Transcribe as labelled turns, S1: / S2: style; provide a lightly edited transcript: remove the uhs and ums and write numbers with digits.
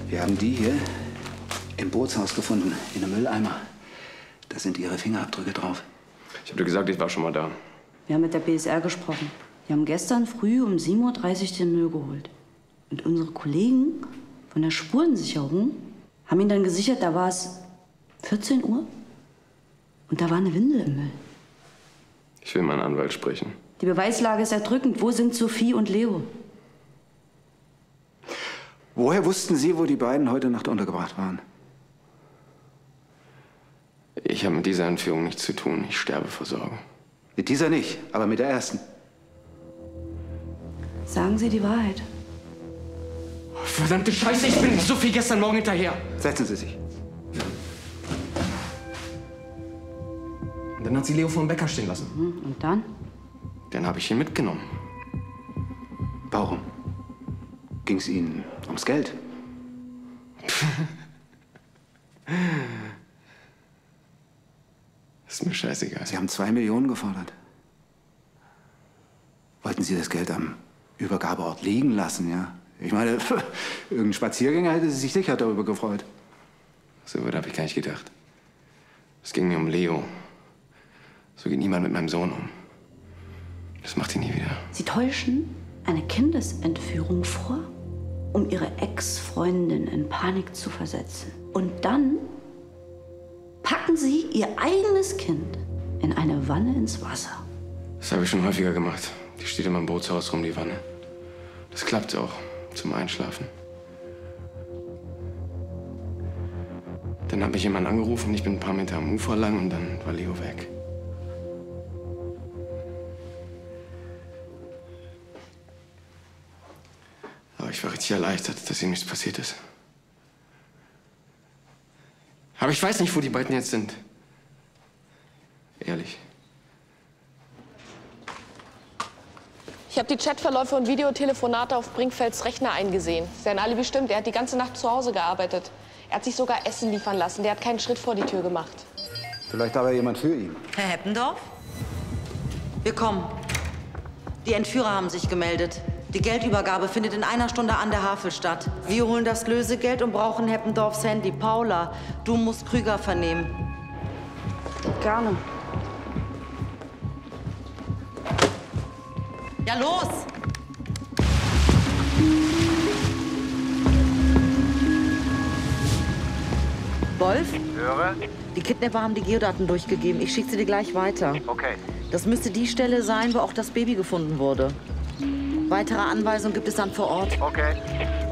S1: Wir haben die hier im Bootshaus gefunden, in einem Mülleimer. Da sind Ihre Fingerabdrücke drauf.
S2: Ich habe dir gesagt, ich war schon mal da.
S3: Wir haben mit der BSR gesprochen. Die haben gestern früh um 7:30 Uhr den Müll geholt. Und unsere Kollegen von der Spurensicherung haben ihn dann gesichert, da war es 14 Uhr. Und da war eine Windel im Müll.
S2: Ich will meinen Anwalt sprechen.
S3: Die Beweislage ist erdrückend. Wo sind Sophie und Leo?
S1: Woher wussten Sie, wo die beiden heute Nacht untergebracht waren?
S2: Ich habe mit dieser Entführung nichts zu tun. Ich sterbe vor Sorge.
S1: Mit dieser nicht, aber mit der ersten.
S3: Sagen Sie die Wahrheit.
S2: Verdammte Scheiße, ich bin Sophie gestern Morgen hinterher.
S1: Setzen Sie sich.
S2: Und dann hat sie Leo vom Bäcker stehen lassen.
S3: Und dann?
S2: Dann habe ich ihn mitgenommen.
S1: Warum? Ging es Ihnen ums Geld?
S2: Ist mir scheißegal.
S1: Sie haben 2 Millionen gefordert. Wollten Sie das Geld am Übergabeort liegen lassen, ja? Ich meine, irgendein Spaziergänger hätte sich sicher darüber gefreut.
S2: So weit habe ich gar nicht gedacht. Es ging mir um Leo. So geht niemand mit meinem Sohn um. Das macht ihn nie wieder.
S3: Sie täuschen eine Kindesentführung vor, um Ihre Ex-Freundin in Panik zu versetzen. Und dann packen Sie Ihr eigenes Kind in eine Wanne ins Wasser.
S2: Das habe ich schon häufiger gemacht. Die steht in meinem Bootshaus rum, die Wanne. Das klappt auch zum Einschlafen. Dann hat mich jemand angerufen, ich bin ein paar Meter am Ufer lang und dann war Leo weg. Aber ich war richtig erleichtert, dass ihm nichts passiert ist. Aber ich weiß nicht, wo die beiden jetzt sind. Ehrlich.
S4: Ich habe die Chatverläufe und Videotelefonate auf Brinkfelds Rechner eingesehen. Sein Alibi stimmt, er hat die ganze Nacht zu Hause gearbeitet. Er hat sich sogar Essen liefern lassen. Der hat keinen Schritt vor die Tür gemacht.
S1: Vielleicht aber jemand für ihn.
S5: Herr Heppendorf? Wir kommen. Die Entführer haben sich gemeldet. Die Geldübergabe findet in 1 Stunde an der Havel statt. Wir holen das Lösegeld und brauchen Heppendorfs Handy. Paula, du musst Krüger vernehmen.
S3: Gerne.
S5: Ja, los! Wolf?
S6: Höre?
S5: Die Kidnapper haben die Geodaten durchgegeben. Ich schicke sie dir gleich weiter.
S6: Okay.
S5: Das müsste die Stelle sein, wo auch das Baby gefunden wurde. Weitere Anweisungen gibt es dann vor Ort.
S6: Okay.